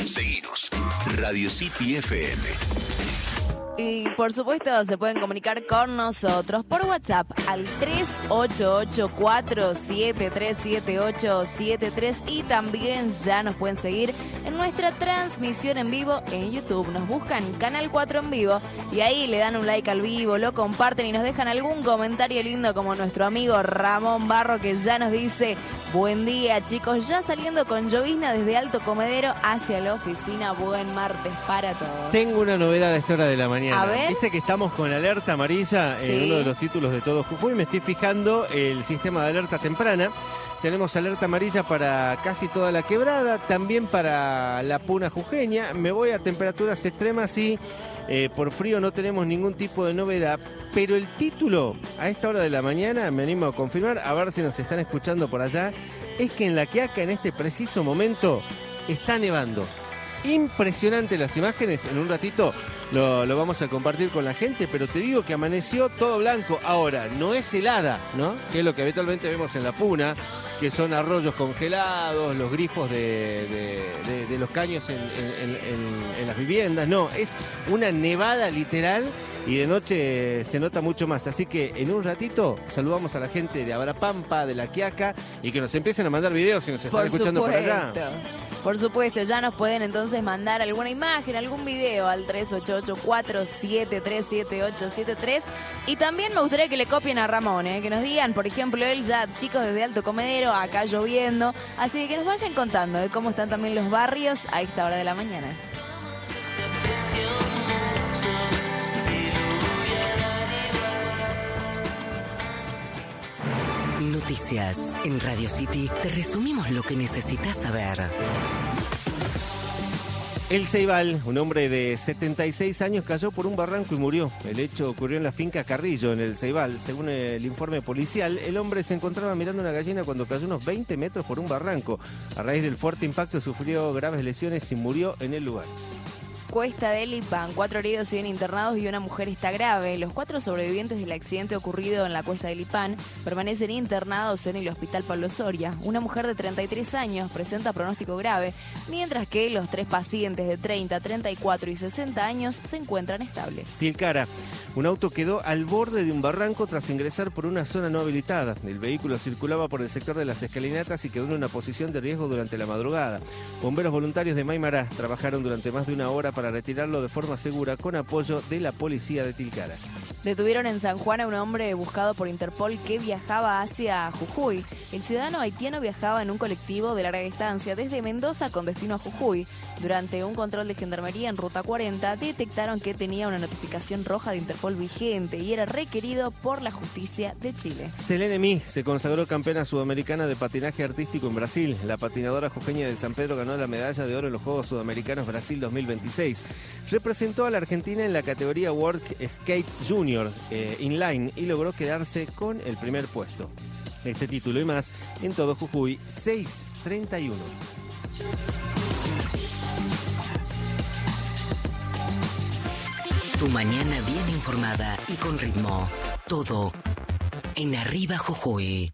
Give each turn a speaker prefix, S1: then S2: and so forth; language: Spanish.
S1: Seguinos. Radio City FM.
S2: Y por supuesto se pueden comunicar con nosotros por WhatsApp al 3884737873 y también ya nos pueden seguir en nuestra transmisión en vivo en YouTube. Nos buscan Canal 4 en vivo y ahí le dan un like al vivo, lo comparten y nos dejan algún comentario lindo como nuestro amigo Ramón Barro que ya nos dice: buen día chicos, ya saliendo con llovizna desde Alto Comedero hacia la oficina, buen martes para todos.
S3: Tengo una novedad a esta hora de la mañana.
S2: A ver.
S3: Viste que estamos con alerta amarilla
S2: Sí.
S3: en uno de los títulos de Todo Jujuy. Me estoy fijando el sistema de alerta temprana. Tenemos alerta amarilla para casi toda la quebrada, también para la Puna jujeña. Me voy a temperaturas extremas y por frío no tenemos ningún tipo de novedad. Pero el título, a esta hora de la mañana, me animo a confirmar, a ver si nos están escuchando por allá, es que en La Quiaca, en este preciso momento, está nevando. Impresionante las imágenes, en un ratito lo vamos a compartir con la gente, pero te digo que amaneció todo blanco. Ahora, no es helada, ¿no? Que es lo que habitualmente vemos en la Puna, que son arroyos congelados, los grifos de los caños en las viviendas. No, es una nevada literal y de noche se nota mucho más. Así que en un ratito saludamos a la gente de Abrapampa, de La Quiaca, y que nos empiecen a mandar videos si nos están escuchando por allá.
S2: Por supuesto, ya nos pueden entonces mandar alguna imagen, algún video al 3884737873. Y también me gustaría que le copien a Ramón, que nos digan, por ejemplo, él ya, chicos desde Alto Comedero, acá lloviendo. Así que nos vayan contando de cómo están también los barrios a esta hora de la mañana.
S4: Noticias en Radio City. Te resumimos lo que necesitas saber.
S3: El Ceibal, un hombre de 76 años, cayó por un barranco y murió. El hecho ocurrió en la finca Carrillo, en el Ceibal. Según el informe policial, el hombre se encontraba mirando una gallina cuando cayó unos 20 metros por un barranco. A raíz del fuerte impacto sufrió graves lesiones y murió en el lugar.
S2: Cuesta del Lipán, 4 heridos siguen internados y una mujer está grave. Los 4 sobrevivientes del accidente ocurrido en la Cuesta del Lipán permanecen internados en el Hospital Pablo Soria. Una mujer de 33 años presenta pronóstico grave, mientras que los 3 pacientes de 30, 34 y 60 años se encuentran estables.
S3: Tilcara, un auto quedó al borde de un barranco tras ingresar por una zona no habilitada. El vehículo circulaba por el sector de las escalinatas y quedó en una posición de riesgo durante la madrugada. Bomberos voluntarios de Maimará trabajaron durante más de una hora para retirarlo de forma segura con apoyo de la policía de Tilcara.
S2: Detuvieron en San Juan a un hombre buscado por Interpol que viajaba hacia Jujuy. El ciudadano haitiano viajaba en un colectivo de larga distancia desde Mendoza con destino a Jujuy. Durante un control de gendarmería en Ruta 40 detectaron que tenía una notificación roja de Interpol vigente y era requerido por la justicia de Chile.
S3: Selene Mi se consagró campeona sudamericana de patinaje artístico en Brasil. La patinadora jujeña de San Pedro ganó la medalla de oro en los Juegos Sudamericanos Brasil 2026. Representó a la Argentina en la categoría World Skate Junior Inline y logró quedarse con el primer puesto. Este título y más en Todo Jujuy 6:31.
S4: Tu mañana bien informada y con ritmo. Todo en Arriba Jujuy.